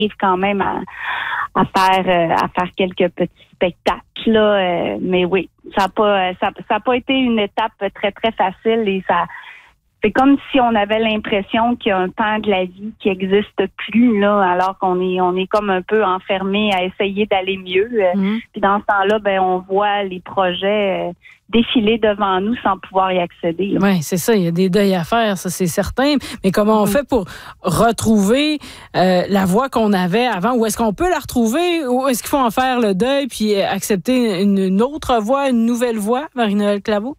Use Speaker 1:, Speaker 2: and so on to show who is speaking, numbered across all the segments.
Speaker 1: arrive quand même à faire quelques petits spectacles là, mais oui, ça a pas été une étape très très facile et c'est comme si on avait l'impression qu'il y a un pan de la vie qui existe plus là, alors qu'on est comme un peu enfermé à essayer d'aller mieux. Puis dans ce temps-là, on voit les projets défiler devant nous sans pouvoir y accéder.
Speaker 2: Oui, c'est ça. Il y a des deuils à faire, ça c'est certain. Mais comment on fait pour retrouver la voix qu'on avait avant? Ou est-ce qu'on peut la retrouver? Ou est-ce qu'il faut en faire le deuil puis accepter une autre voix, une nouvelle voix, Marie-Noëlle Claveau?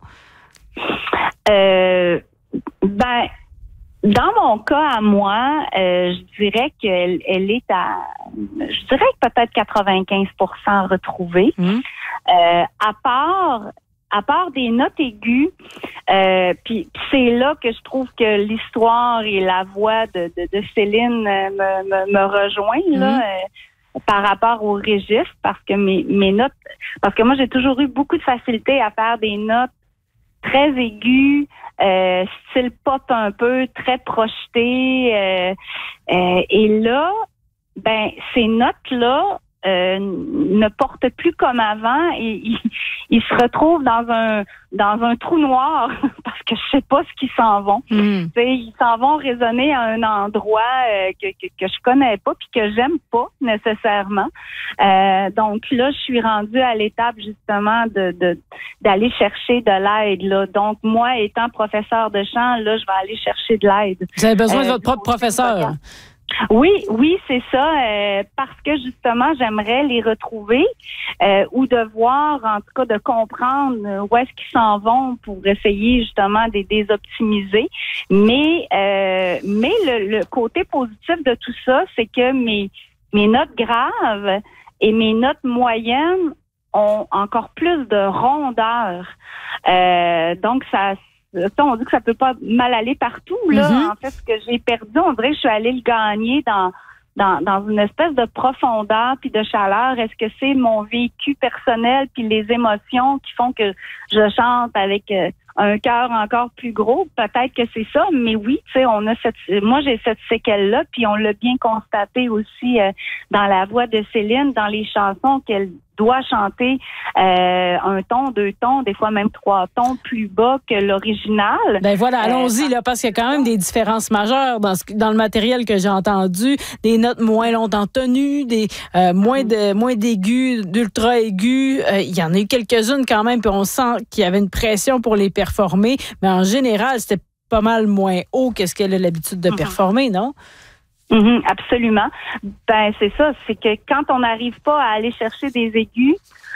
Speaker 1: Dans mon cas à moi, je dirais qu'elle est je dirais que peut-être 95% retrouvée. À part des notes aiguës, puis c'est là que je trouve que l'histoire et la voix de Céline me rejoignent là. Par rapport au registre, parce que mes notes, parce que moi j'ai toujours eu beaucoup de facilité à faire des notes très aiguës, style pop un peu, très projetées. Et là, ces notes-là ne portent plus comme avant et ils se retrouvent dans un trou noir parce que je sais pas ce qu'ils s'en vont. Ils s'en vont résonner à un endroit que je connais pas puis que j'aime pas nécessairement. Donc là, je suis rendue à l'étape justement d'aller chercher de l'aide là. Donc moi, étant professeur de chant, là, je vais aller chercher de l'aide.
Speaker 2: Vous avez besoin de votre propre professeur.
Speaker 1: Oui, c'est ça, parce que justement, j'aimerais les retrouver ou de voir, en tout cas, de comprendre où est-ce qu'ils s'en vont pour essayer justement de les optimiser. Mais le côté positif de tout ça, c'est que mes notes graves et mes notes moyennes ont encore plus de rondeur. Donc, on dit que ça peut pas mal aller partout, là. En fait, ce que j'ai perdu, on dirait que je suis allée le gagner dans une espèce de profondeur puis de chaleur. Est-ce que c'est mon vécu personnel puis les émotions qui font que je chante avec un cœur encore plus gros? Peut-être que c'est ça, mais oui, tu sais, moi j'ai cette séquelle-là, puis on l'a bien constaté aussi dans la voix de Céline, dans les chansons qu'elle doit chanter un ton, 2 tons, des fois même 3 tons plus bas que l'original.
Speaker 2: Voilà, allons-y, là, parce qu'il y a quand même des différences majeures dans le matériel que j'ai entendu, des notes moins longtemps tenues, des moins d'aigus, d'ultra aigus. Il y en a eu quelques-unes quand même, puis on sent qu'il y avait une pression pour les performer, mais en général, c'était pas mal moins haut que ce qu'elle a l'habitude de performer, non?
Speaker 1: Absolument. C'est ça, c'est que quand on n'arrive pas à aller chercher des aigus,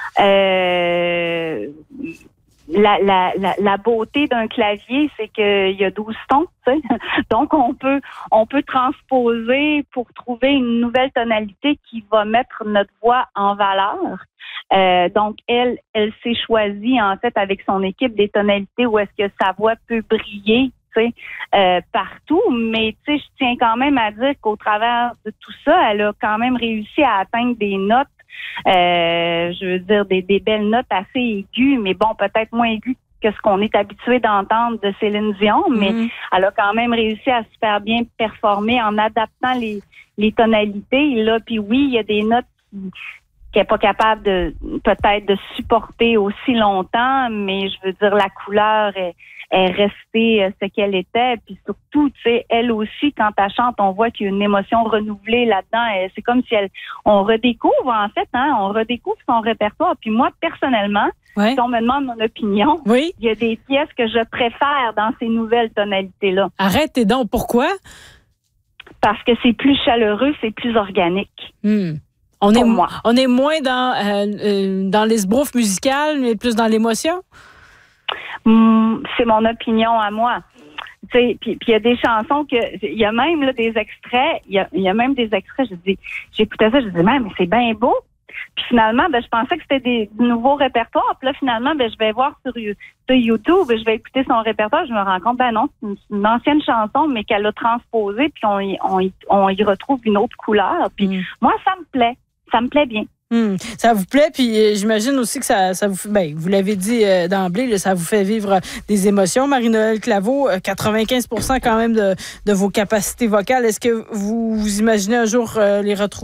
Speaker 1: la beauté d'un clavier, c'est qu'il y a 12 tons, tu sais. Donc on peut transposer pour trouver une nouvelle tonalité qui va mettre notre voix en valeur. Donc elle s'est choisie en fait avec son équipe des tonalités où est-ce que sa voix peut briller partout, mais je tiens quand même à dire qu'au travers de tout ça, elle a quand même réussi à atteindre des notes, je veux dire des belles notes assez aiguës, mais bon, peut-être moins aiguës que ce qu'on est habitué d'entendre de Céline Dion, mais elle a quand même réussi à super bien performer en adaptant les tonalités. Là, puis oui, il y a des notes qui n'est pas capable peut-être de supporter aussi longtemps, mais je veux dire, la couleur est restée ce qu'elle était. Puis surtout, tu sais, elle aussi, quand elle chante, on voit qu'il y a une émotion renouvelée là-dedans. C'est comme si on redécouvre, en fait, on redécouvre son répertoire. Puis moi, personnellement, si on me demande mon opinion, il y a des pièces que je préfère dans ces nouvelles tonalités-là.
Speaker 2: Arrête, et donc, pourquoi?
Speaker 1: Parce que c'est plus chaleureux, c'est plus organique.
Speaker 2: On est moins dans l'esbrouf musical, mais plus dans l'émotion?
Speaker 1: C'est mon opinion à moi. Puis il y a des chansons il y a même là, des extraits, il y a même des extraits, j'écoutais ça, je disais, mais c'est bien beau. Puis finalement, je pensais que c'était du nouveau répertoire. Puis là, finalement, je vais voir sur YouTube, je vais écouter son répertoire. Je me rends compte, non, c'est une ancienne chanson, mais qu'elle a transposée, puis on y retrouve une autre couleur. Puis moi, ça me plaît. Ça me plaît bien.
Speaker 2: Ça vous plaît, puis j'imagine aussi que ça vous fait, vous l'avez dit d'emblée, là, ça vous fait vivre des émotions. Marie-Noëlle Claveau, 95% quand même de vos capacités vocales. Est-ce que vous imaginez un jour les retrouver?